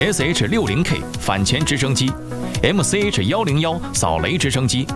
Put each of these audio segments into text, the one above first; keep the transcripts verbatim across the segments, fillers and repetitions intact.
S H 六十 K 反潜直升机、M C H 一零一扫雷直升机。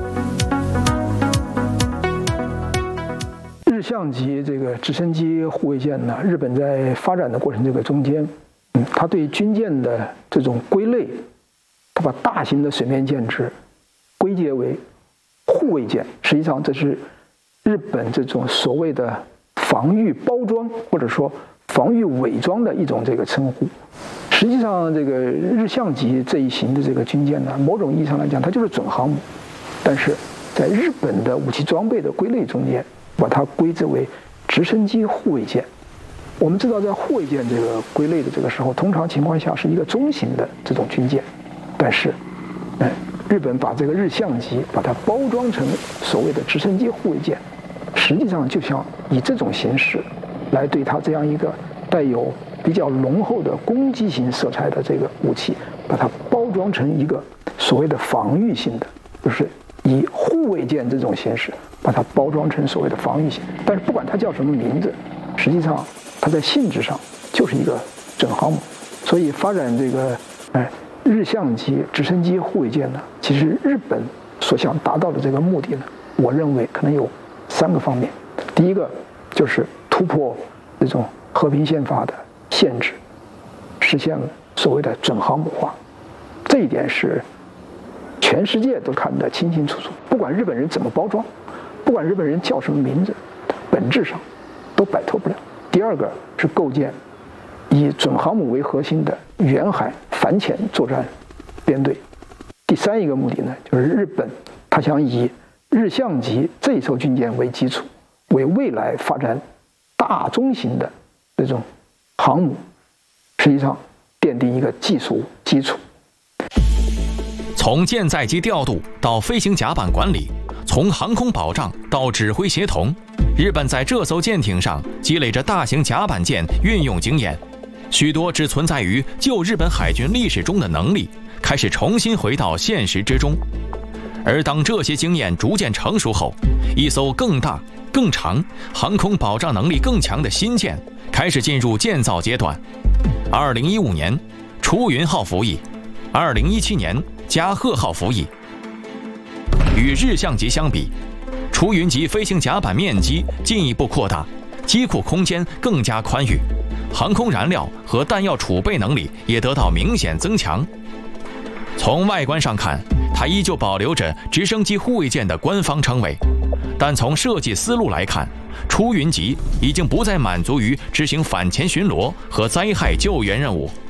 日象级这个直升机护卫舰呢，日本在发展的过程这个中间，嗯，它对军舰的这种归类，它把大型的水面舰只归结为护卫舰。实际上，这是日本这种所谓的防御包装或者说防御伪装的一种这个称呼。实际上，这个日象级这一型的这个军舰呢，某种意义上来讲，它就是准航母，但是在日本的武器装备的归类中间，把它归之为直升机护卫舰。我们知道，在护卫舰这个归类的这个时候，通常情况下是一个中型的这种军舰，但是，哎，日本把这个日象级把它包装成所谓的直升机护卫舰，实际上就像以这种形式来对它这样一个带有比较浓厚的攻击型色彩的这个武器，把它包装成一个所谓的防御性的，就是以护卫舰这种形式把它包装成所谓的防御性。但是不管它叫什么名字，实际上它在性质上就是一个准航母。所以发展这个哎日象级直升机护卫舰呢，其实日本所想达到的这个目的呢，我认为可能有三个方面。第一个就是突破这种和平宪法的限制，实现了所谓的准航母化。这一点是全世界都看得清清楚楚，不管日本人怎么包装，不管日本人叫什么名字，本质上都摆脱不了。第二个是构建以准航母为核心的远海反潜作战编队。第三一个目的呢，就是日本他想以日象级这一艘军舰为基础，为未来发展大中型的这种航母，实际上奠定一个技术基础。 从舰载机调度到飞行甲板管理，从航空保障到指挥协同，日本在这艘舰艇上积累着大型甲板舰运用经验，许多只存在于旧日本海军历史中的能力，开始重新回到现实之中。而当这些经验逐渐成熟后，一艘更大、更长、航空保障能力更强的新舰开始进入建造阶段。二零一五年，出云号服役；二零一七年，加贺号服役。与日象级相比，出云级飞行甲板面积进一步扩大，机库空间更加宽裕，航空燃料和弹药储备能力也得到明显增强。从外观上看，它依旧保留着直升机护卫舰的官方称谓，但从设计思路来看，出云级已经不再满足于执行反潜巡逻和灾害救援任务。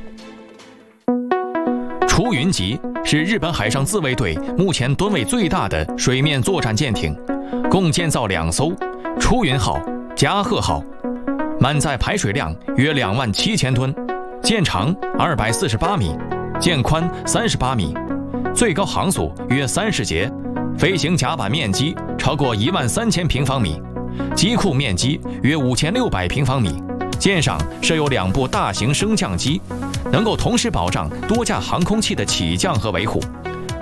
出云级是日本海上自卫队目前吨位最大的水面作战舰艇，共建造两艘，出云号、加贺号，满载排水量约两万七千吨，舰长二百四十八米，舰宽三十八米，最高航速约三十节，飞行甲板面积超过一万三千平方米，机库面积约五千六百平方米。舰上设有两部大型升降机，能够同时保障多架航空器的起降和维护。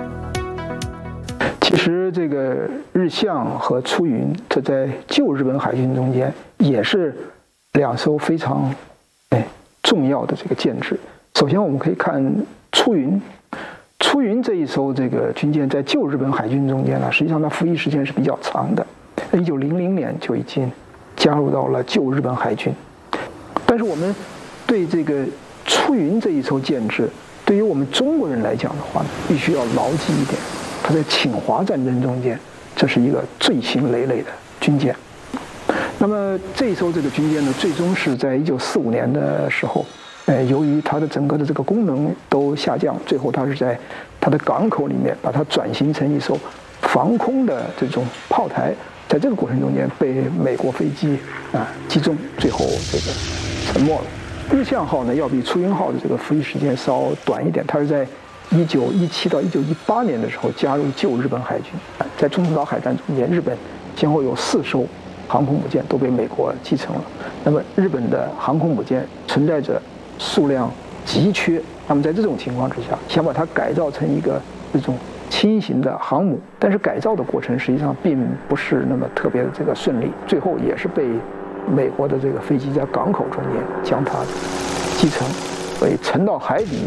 其实这个日象和出云，这在旧日本海军中间也是两艘非常哎重要的这个舰只。首先我们可以看出云，出云这一艘这个军舰在旧日本海军中间呢，实际上它服役时间是比较长的，一九零零年就已经加入到了旧日本海军。但是我们对这个出云这一艘舰只，对于我们中国人来讲的话呢，必须要牢记一点，它在侵华战争中间，这是一个罪行累累的军舰。那么这一艘这个军舰呢，最终是在一九四五年的时候，呃，由于它的整个的这个功能都下降，最后它是在它的港口里面把它转型成一艘防空的这种炮台，在这个过程中间被美国飞机啊击中，最后这个沉没了。日象号呢，要比出云号的这个服役时间稍短一点，它是在一九一七到一九一八年的时候加入旧日本海军。在冲绳岛海战中间，日本先后有四艘航空母舰都被美国继承了。那么日本的航空母舰存在着数量急缺，那么在这种情况之下，想把它改造成一个这种轻型的航母，但是改造的过程实际上并不是那么特别的这个顺利，最后也是被美国的这个飞机在港口中间将它击沉。 会沉到海底。